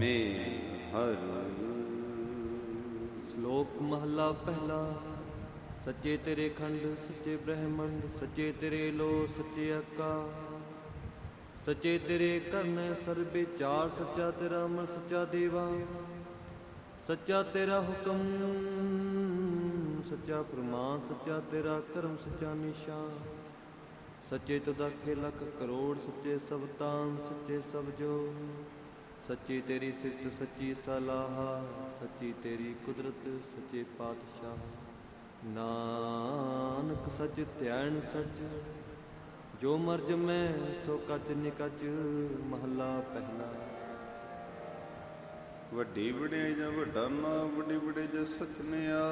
ਮੇਰ ਹਰ। ਸ਼ਲੋਕ ਮਹਲਾ ਪਹਿਲਾ। ਸੱਚੇ ਤੇਰੇ ਖੰਡ ਸੱਚੇ ਬ੍ਰਹਮੰਡ, ਸੱਚੇ ਤੇਰੇ ਲੋ ਸੱਚੇ ਆਕਾਸ਼, ਸੱਚੇ ਤੇਰੇ ਕਰਨੇ ਸਰਬ ਵਿਚਾਰ, ਸੱਚਾ ਤੇਰਾ ਅਮਰ ਸੱਚਾ ਦੇਵਾ, ਸੱਚਾ ਤੇਰਾ ਹੁਕਮ ਸੱਚਾ ਪ੍ਰਮਾਣ, ਸੱਚਾ ਤੇਰਾ ਕਰਮ ਸੱਚਾ ਨਿਸ਼ਾਨ, ਸੱਚੇ ਤੁਦਾਖੇ ਲੱਖ ਕਰੋੜ, ਸੱਚੇ ਸਭ ਤਾਨ ਸੱਚੇ ਸਭ ਜੋ, ਸੱਚੀ ਤੇਰੀ ਸਿਫਤ ਸੱਚੀ ਸਲਾਹ, ਸੱਚੀ ਤੇਰੀ ਕੁਦਰਤ ਸੱਚੇ ਪਾਤਸ਼ਾਹ। ਨਾਨਕ ਸੱਚ ਧਿਆਨ ਸੱਚ, ਜੋ ਮਰਜ ਮੈਂ ਸੋ ਕਚ ਨਿਕਚ। ਮਹਲਾ ਪਹਿਲਾ। ਵੱਡੀ ਵਡਿਆਈ ਦਾ ਵੱਡਾ ਨਾਮ, ਵੱਡੀ ਵਡਿਆਈ ਦਾ ਸਚ ਨਿਆ।